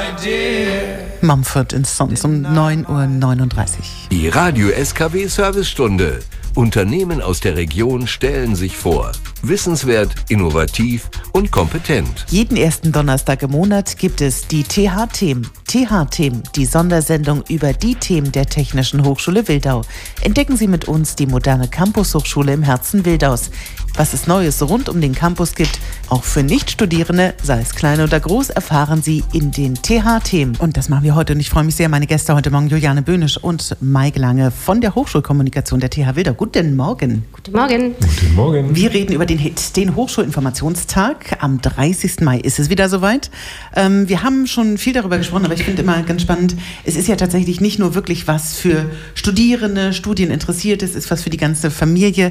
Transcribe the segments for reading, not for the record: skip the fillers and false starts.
Mumford & Sons um 9:39 Uhr. Die Radio SKW Servicestunde. Unternehmen aus der Region stellen sich vor. Wissenswert, innovativ und kompetent. Jeden ersten Donnerstag im Monat gibt es die TH-Themen. TH-Themen, die Sondersendung über die Themen der Technischen Hochschule Wildau. Entdecken Sie mit uns die moderne Campus-Hochschule im Herzen Wildaus. Was es Neues rund um den Campus gibt, auch für Nichtstudierende, sei es klein oder groß, erfahren Sie in den TH-Themen. Und das machen wir heute und ich freue mich sehr, meine Gäste heute Morgen, Juliane Böhnisch und Maike Lange von der Hochschulkommunikation der TH Wildau. Guten Morgen. Guten Morgen. Guten Morgen. Wir reden über den HIT, den Hochschulinformationstag. Am 30. Mai ist es wieder soweit. Wir haben schon viel darüber gesprochen, aber ich finde immer ganz spannend, es ist ja tatsächlich nicht nur wirklich was für Studierende, Studieninteressierte, es ist was für die ganze Familie.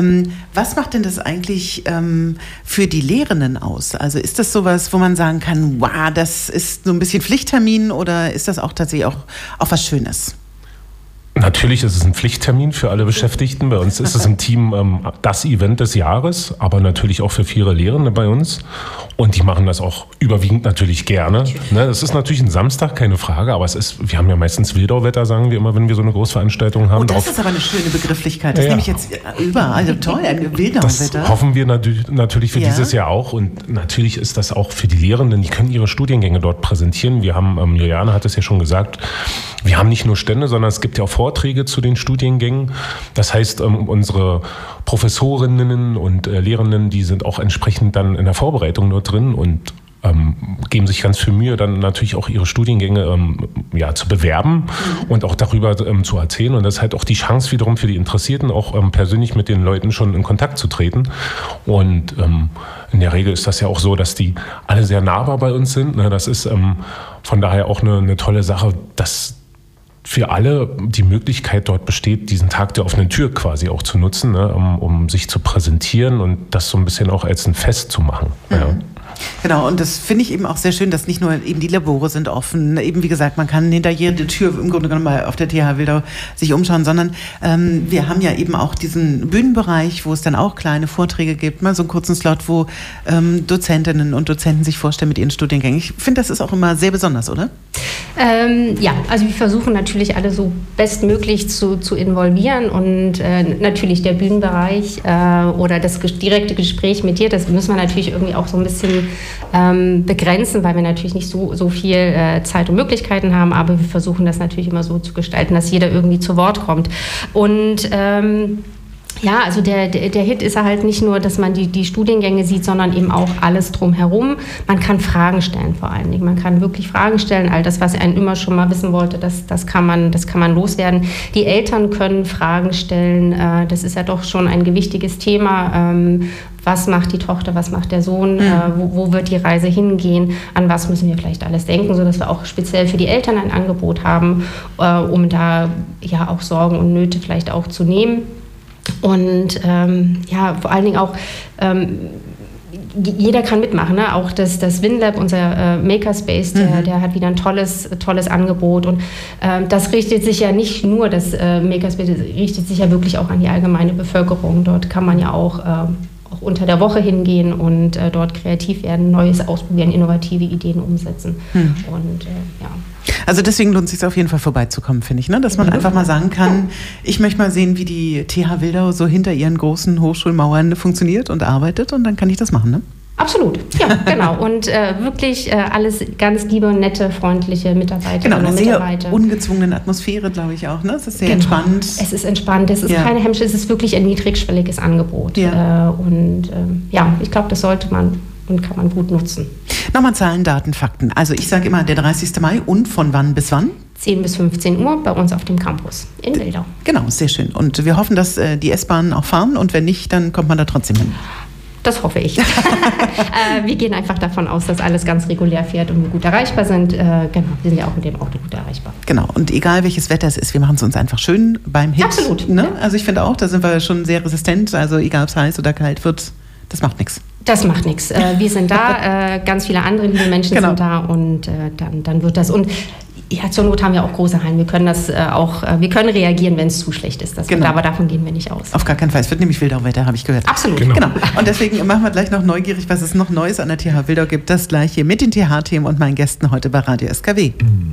Was macht denn das eigentlich für die Lehrenden aus? Also ist das sowas, wo man sagen kann, wow, das ist so ein bisschen Pflichttermin oder ist das auch tatsächlich auch was Schönes? Natürlich ist es ein Pflichttermin für alle Beschäftigten. Bei uns ist es im Team das Event des Jahres, aber natürlich auch für viele Lehrende bei uns. Und die machen das auch überwiegend natürlich gerne. Ne, das ist natürlich ein Samstag, keine Frage, aber wir haben ja meistens Wildauwetter, sagen wir immer, wenn wir so eine Großveranstaltung haben. Oh, das ist aber eine schöne Begrifflichkeit. Das nehme ich jetzt überall. Also toll, ein Wildauwetter. Das hoffen wir natürlich für dieses Jahr auch. Und natürlich ist das auch für die Lehrenden, die können ihre Studiengänge dort präsentieren. Wir haben, Juliane hat es ja schon gesagt, wir haben nicht nur Stände, sondern es gibt ja auch Vorträge zu den Studiengängen. Das heißt, unsere Professorinnen und Lehrenden, die sind auch entsprechend dann in der Vorbereitung dort drin und geben sich ganz viel Mühe, dann natürlich auch ihre Studiengänge zu bewerben und auch darüber zu erzählen. Und das ist halt auch die Chance wiederum für die Interessierten, auch persönlich mit den Leuten schon in Kontakt zu treten. Und in der Regel ist das ja auch so, dass die alle sehr nahbar bei uns sind. Ne? Das ist von daher auch eine tolle Sache, dass für alle die Möglichkeit dort besteht, diesen Tag der offenen Tür quasi auch zu nutzen, ne, um sich zu präsentieren und das so ein bisschen auch als ein Fest zu machen. Mhm. Ja. Genau, und das finde ich eben auch sehr schön, dass nicht nur eben die Labore sind offen, eben wie gesagt, man kann hinter jede Tür im Grunde genommen mal auf der TH Wildau sich umschauen, sondern wir haben ja eben auch diesen Bühnenbereich, wo es dann auch kleine Vorträge gibt, mal so einen kurzen Slot, wo Dozentinnen und Dozenten sich vorstellen mit ihren Studiengängen. Ich finde, das ist auch immer sehr besonders, oder? Ja, also wir versuchen natürlich alle so bestmöglich zu involvieren und natürlich der Bühnenbereich oder das direkte Gespräch mit dir, das müssen wir natürlich irgendwie auch so ein bisschen begrenzen, weil wir natürlich nicht so viel Zeit und Möglichkeiten haben, aber wir versuchen das natürlich immer so zu gestalten, dass jeder irgendwie zu Wort kommt. Und ja, also der Hit ist halt nicht nur, dass man die Studiengänge sieht, sondern eben auch alles drumherum. Man kann Fragen stellen vor allen Dingen. Man kann wirklich Fragen stellen. All das, was einen immer schon mal wissen wollte, das kann man loswerden. Die Eltern können Fragen stellen. Das ist ja doch schon ein gewichtiges Thema. Was macht die Tochter, was macht der Sohn? Wo wird die Reise hingehen? An was müssen wir vielleicht alles denken, sodass wir auch speziell für die Eltern ein Angebot haben, um da ja auch Sorgen und Nöte vielleicht auch zu nehmen. Und vor allen Dingen auch, jeder kann mitmachen, ne? Auch das WinLab, unser Makerspace, der hat wieder ein tolles Angebot. Und das richtet sich ja nicht nur, das Makerspace richtet sich ja wirklich auch an die allgemeine Bevölkerung. Dort kann man ja auch unter der Woche hingehen und dort kreativ werden, Neues ausprobieren, innovative Ideen umsetzen. Und Also deswegen lohnt es sich auf jeden Fall vorbeizukommen, finde ich, ne? Dass man einfach mal sagen kann, ich möchte mal sehen, wie die TH Wildau so hinter ihren großen Hochschulmauern funktioniert und arbeitet und dann kann ich das machen, ne? Absolut, ja, genau. Und wirklich alles ganz liebe, nette, freundliche Mitarbeiter. Genau, eine sehr ungezwungene Atmosphäre, glaube ich auch, ne? Es ist sehr entspannt. Es ist entspannt, es ist keine Hemmschwelle, es ist wirklich ein niedrigschwelliges Angebot. Ja. Ich glaube, das sollte man und kann man gut nutzen. Nochmal Zahlen, Daten, Fakten. Also ich sage immer der 30. Mai und von wann bis wann? 10 bis 15 Uhr bei uns auf dem Campus in Wildau. Genau, sehr schön. Und wir hoffen, dass die S-Bahnen auch fahren und wenn nicht, dann kommt man da trotzdem hin. Das hoffe ich. Wir gehen einfach davon aus, dass alles ganz regulär fährt und wir gut erreichbar sind. Genau, wir sind ja auch mit dem Auto gut erreichbar. Genau, und egal welches Wetter es ist, wir machen es uns einfach schön beim Hit. Absolut. Ne? Also ich finde auch, da sind wir schon sehr resistent. Also egal, ob es heiß oder kalt wird, das macht nichts. Das macht nichts. Wir sind da, ganz viele andere liebe Menschen sind da und dann wird das. Und Ja, zur Not haben wir auch große Hallen. Wir können wir können reagieren, wenn es zu schlecht ist. Aber davon gehen wir nicht aus. Auf gar keinen Fall. Es wird nämlich Wildauwetter, habe ich gehört. Absolut. Genau. Und deswegen machen wir gleich noch neugierig, was es noch Neues an der TH Wildau gibt. Das gleich hier mit den TH-Themen und meinen Gästen heute bei Radio SKW.